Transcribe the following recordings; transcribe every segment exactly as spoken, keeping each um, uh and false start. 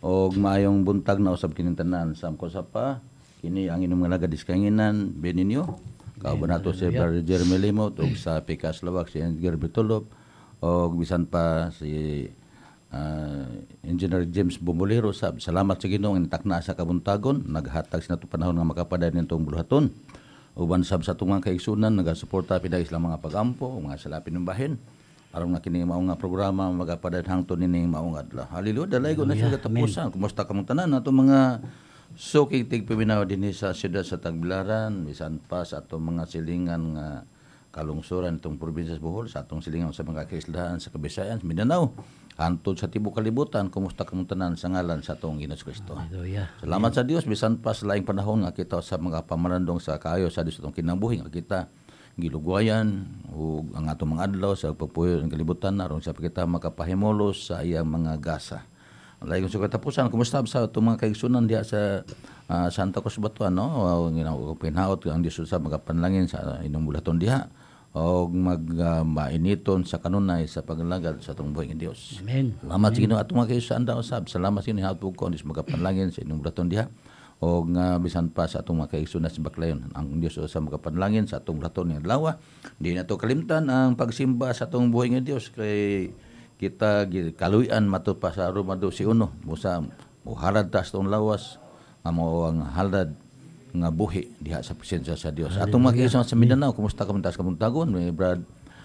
og maayong buntag na usab kining tanan samko sa pa kini ang inyong mga lagadis kanginan Beninyo kauban nato si Brother Jeremy Limot ug sa Pikas Lawak si Edgar Bitulop og bisan pa si uh, Engineer James Bumulero sab salamat sa Ginoo nga takna sa kabuntagon naghatag sinato panahon nga makapaday nitong buluhaton uban sab sa tungang kaigsunan nagasuporta pinay islang mga pagampo mga salapin ng bahin aron na kini mao nga programa magapaday hangtod nining mao nga adlaw. Hallelujah. Dalay ko na siya katapusan. Kumusta ka mong tanan ato mga sukig tigpaminaw dinhi sa siyudad sa Tagbilaran bisan pa sa ato mga silingan nga kalungsuran itong probinsya sa Bohol sa atong silingan sa mga kaisladaan sa Kabisayan, sa Mindanao, hantod sa tibuok kalibutan. Kumusta ka mong tanan sa ngalan sa atong Ginoong Kristo. Salamat sa Dios bisan pa sa laing panahon nga kita sa mga pamarandong sa kaayo sa Dios atong kinabuhi nga kita gilugwayan ug ang atong mga adlaw sa pagpuyo ng kalibutan aron sa kita makapahimulos sa iyang mga gasa. Laing sa katapusan, kumusta sa itong mga kaigsunan diha sa uh, Santa Cruz Batuan, no? O pinhaot ang Dios sa magapanlangin sa inyong bulaton diha o mag-mainiton uh, sa kanunay sa paglagad sa itong buhay ng Dios. Amen. Salamat sa Ginoo atong mga kaigsunan daw sab. Salamat sa inyo hatod ko Dios magapanlangin sa inyong bulaton diha. O nga bisan pa sa atong mga kaigsunan sa Baklayon ang Dios sa magapanlangin sa atong bulaton nga adlaw. Di na to kalimtan ang pagsimba sa atong buhay nga Dios kay kita kaluyan matud pa sa Romado si uno busa muhalad tas tong lawas nga mao ang halad nga buhi diha sa presensya sa Dios. Atong mga kaigsunan sa Mindanao, kumusta ka man tas kamuntagon? May Brad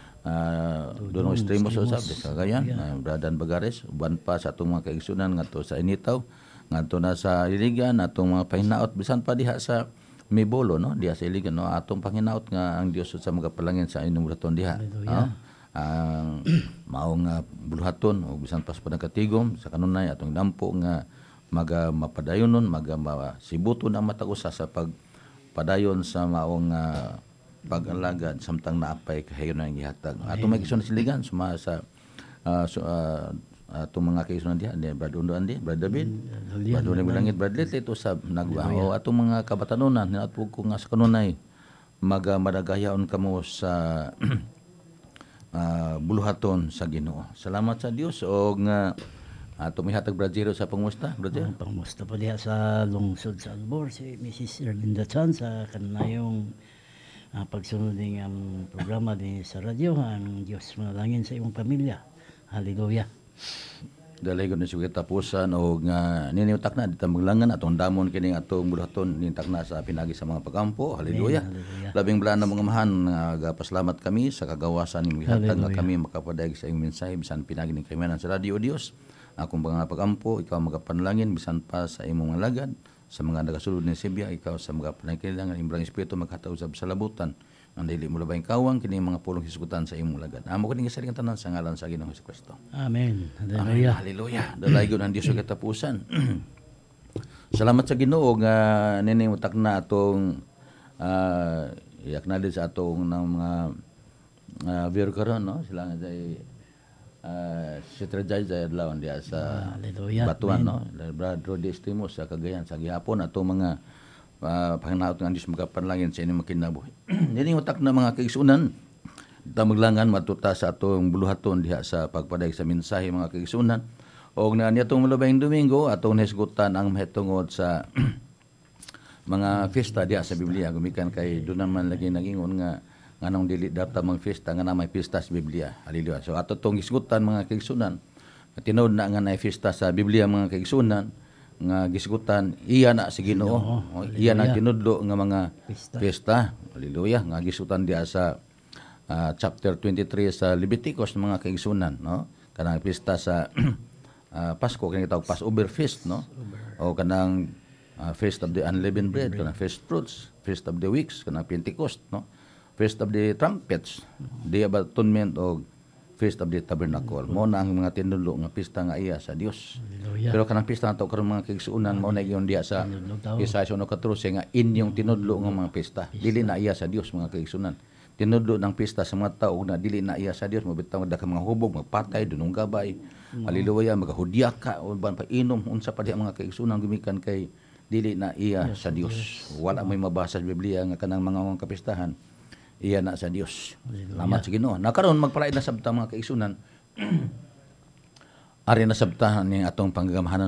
uh, Dono Extremos sa Cagayan, uh, Bradan Bagares, uban pa sa atong mga kaigsunan ngadto sa Initaw, ngadto na sa Iligan, atong mga pahinaot bisan pa diha sa Mibolo, no? Diha sa Iligan, no? Atong panginaot nga ang Dios sa magapalangin sa inyong bulaton diha. No? Ang uh, mao nga buluhaton o bisan pa sa panagkatigom sa kanunay atong dampo nga maga mapadayonon maga masibuton ang matagusa sa pagpadayon sa maong uh, pag-alagad samtang naapay kahayon ang gihatag. Atong may kaigsunan siligan suma sa uh, so, uh, atong mga kaigsunan diha ni Brad Undo Andi, Brad David, Brad Undo Bilangit, Brad Lit ito sa nagbaho atong mga kabatanunan niadto ko nga sa kanunay maga madagayaon kamo sa uh, buluhaton sa Ginoo. Salamat sa Dios o nga ato may hatag Brazil sa pangusta, Brazil. Uh, pangusta pa diha sa lungsod sa Albor si Missus Erlinda Chan sa kanayong uh, pagsunod ng um, programa din sa radyo. Ang Diyos manalangin sa iyong pamilya. Hallelujah. Dalay ko na siya katapusan o nga niniutak na dito maglangan atong damon kining atong buluhaton nintak na sa pinagi sa mga pagampo. Hallelujah. Hallelujah. Labing bala na mga mahan nga pasalamat kami sa kagawasan ning gihatag nga kami makapadayag sa iyong mensahe bisan pinagi ning kaymanan sa radio Dios. Akong mga pagampo, ikaw magapanlangin bisan pa sa imong mga lagad, sa mga nagasulod ni Sibya, ikaw sa mga panagkailangan imbrang espiritu magkatausab sa labutan. Ang dili mo labayng kawang kini mga pulong hisgutan sa imong lagad. Amo kini gisalingan tanan sa ngalan sa Ginoong Jesucristo. Amen. Hallelujah. Hallelujah. Dalay gyud ang Dios sa katapusan. Salamat sa Ginoo nga ninimutak na atong uh, i-acknowledge sa atong ng mga uh, viewer karon, no? Sila nga say Uh, si Trajay sa adlaw diya sa Hallelujah. Batuan, no? Brad Rodi Estimos sa Cagayan sa gihapon ato mga uh, panginaot nga Dios magapanlangin sa inyong makinabuhi. Nini utak na mga kaigsunan ta maglangan matuta sa atong buluhaton diha sa pagpaday sa mensahe mga kaigsunan og na niadtong malabayng Domingo atong hisgutan ang mahitungod sa mga fiesta diha sa Biblia gumikan kay do naman lagi nagingon nga nganong dili dapat mang fiesta nga na may fiesta sa Biblia. Hallelujah. So ato tong gisgutan mga kaigsunan. Tinuod na nga na fiesta sa Biblia mga kaigsunan nga gisgutan iya na si Ginoo. Oh, iya na tinudlo nga mga fiesta. Hallelujah. Nga gisgutan dia sa uh, chapter twenty-three sa Leviticus mga kaigsunan, no? Kanang fiesta sa uh, Pasko kini tawag Passover feast, no? O kanang uh, feast of the unleavened bread, kanang first fruits, feast of the weeks, kanang Pentecost, no? Feast of the Trumpets, Day of Atonement o Feast of the Tabernacle. Mo na ang mga tinudlo nga pista nga iya sa Dios. Hallelujah. Pero kanang pista nato karon mga kaigsunan mo na iyon diya sa Isaiah one thirteen nga inyong tinudlo nga mga pista. Dili na iya sa Dios mga kaigsunan. Tinudlo ng pista sa mga tao na dili na iya sa Dios, mabitaw da ka mga hubog, magpatay, dunong gabay. Hallelujah, magahudya ka o ban painom unsa pa diha mga kaigsunan gumikan kay dili na iya sa Dios. Wala may mabasa sa Biblia nga kanang mga kapistahan iya na sa Dios. Salamat sa Ginoo. Nakaroon magpalaid na sabta mga kaigsunan. Ari na sabta ning atong panggamahanan